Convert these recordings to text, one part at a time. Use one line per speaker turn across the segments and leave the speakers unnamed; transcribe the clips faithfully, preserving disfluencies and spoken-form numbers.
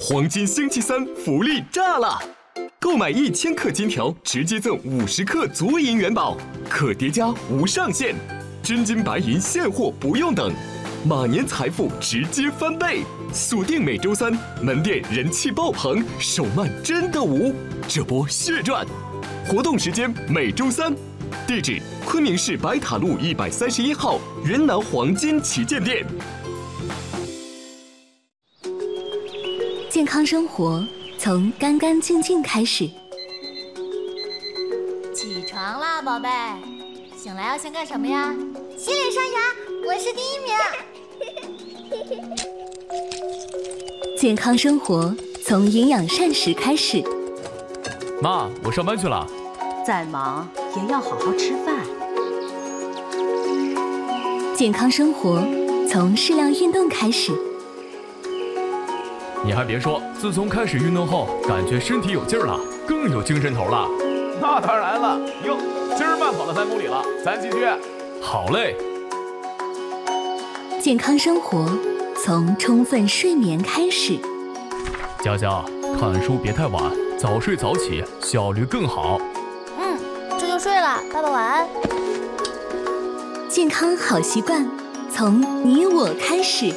黄金星期三福利炸了！购买一千克金条，直接赠五十克足银元宝，可叠加无上限，真金白银现货不用等，马年财富直接翻倍！锁定每周三，门店人气爆棚，手慢真的无，这波血赚！活动时间每周三，地址昆明市白塔路一百三十一号云南黄金旗舰店。
健康生活从干干净净开始。
起床啦，宝贝！醒来要先干什么呀？洗脸刷牙，我是第一名。
健康生活从营养膳食开始。
妈，我上班去了。
再忙也要好好吃饭。
健康生活从适量运动开始。
你还别说，自从开始运动后，感觉身体有劲儿了，更有精神头了。
那当然了，哟，今儿慢跑了三公里了，咱继续。
好嘞。
健康生活从充分睡眠开始。
佳佳，看书别太晚，早睡早起，效率更好。
嗯，这就睡了，爸爸晚安。
健康好习惯从你我开始。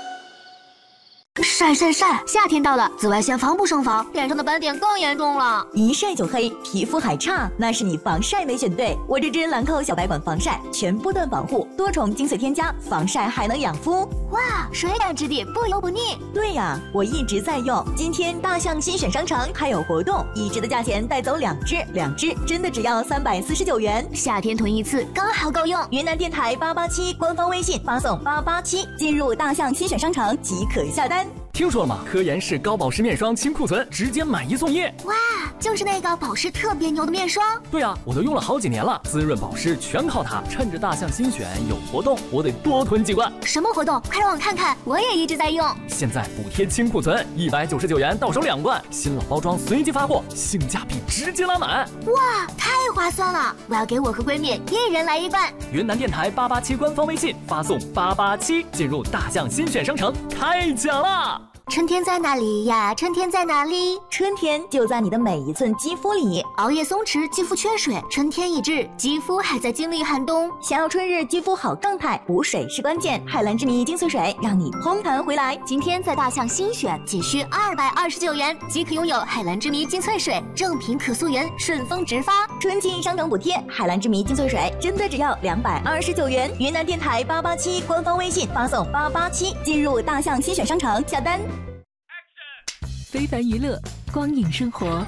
晒晒晒！夏天到了，紫外线防不胜防，脸上的斑点更严重了。
一晒就黑，皮肤还差，那是你防晒没选对。我这支兰蔻小白管防晒，全波段防护，多重精粹添加，防晒还能养肤。
哇，水感质地，不油不腻。
对呀，我一直在用。今天大象新选商城还有活动，一支的价钱带走两支，两支真的只要三百四十九元。
夏天囤一次刚好够用。
云南电台八八七官方微信发送八八七，进入大象新选商城即可下单。
听说了吗？科颜氏高保湿面霜清库存，直接买一送一！
哇，就是那个保湿特别牛的面霜。
对啊，我都用了好几年了，滋润保湿全靠它。趁着大象新选有活动，我得多囤几罐。
什么活动？快让我看看，我也一直在用。
现在补贴清库存，一百九十九元到手两罐，新老包装随机发货，性价比直接拉满。
哇，太划算了！我要给我和闺蜜一人来一罐。
云南电台八八七官方微信发送八八七，进入大象新选商城开奖啦！
春天在哪里呀？春天在哪里？
春天就在你的每一寸肌肤里。
熬夜松弛，肌肤缺水，春天已至，肌肤还在经历寒冬。
想要春日肌肤好状态，补水是关键。海蓝之谜精粹水让你嘭弹回来。
今天在大象新选，仅需二百二十九元即可拥有海蓝之谜精粹水，正品可溯源，顺丰直发。
春季商城补贴，海蓝之谜精粹水真的只要两百二十九元。云南电台八八七官方微信发送八八七，进入大象新选商城下单。
非凡娱乐，光影生活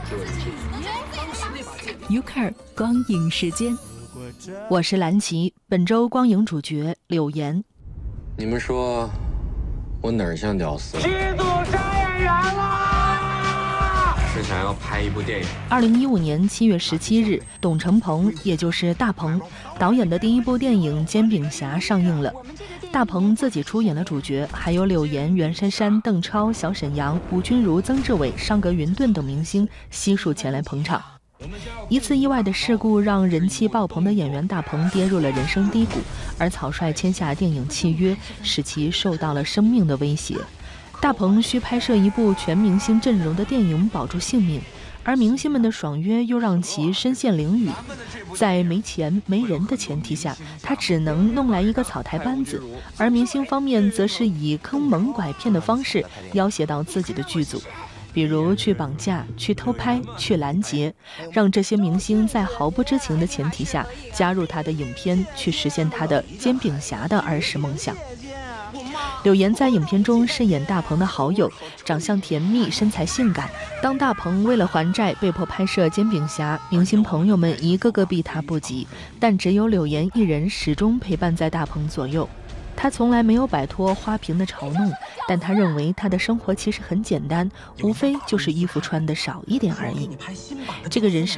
，U C A R 光影时间，我是蓝琪，本周光影主角柳岩。
你们说，我哪儿像屌丝？
新组杀演员啦！
是想要拍一部电影。
二零一五年七月十七日，董成鹏，也就是大鹏导演的第一部电影《煎饼侠》上映了。大鹏自己出演了主角，还有柳岩、袁姗姗、邓超、小沈阳、吴君如、曾志伟、上格云顿等明星悉数前来捧场。一次意外的事故让人气爆棚的演员大鹏跌入了人生低谷，而草率签下电影契约，使其受到了生命的威胁。大鹏需拍摄一部全明星阵容的电影保住性命，而明星们的爽约又让其身陷囹圄。在没钱没人的前提下，他只能弄来一个草台班子，而明星方面则是以坑蒙拐骗的方式要挟到自己的剧组，比如去绑架、去偷拍、去拦截，让这些明星在毫不知情的前提下加入他的影片，去实现他的煎饼侠的儿时梦想。柳岩在影片中饰演大鹏的好友，长相甜蜜，身材性感。当大鹏为了还债被迫拍摄煎饼侠，明星朋友们一个个避他不及，但只有柳岩一人始终陪伴在大鹏左右。他从来没有摆脱花瓶的嘲弄，但他认为他的生活其实很简单，无非就是衣服穿得少一点而已。这个人设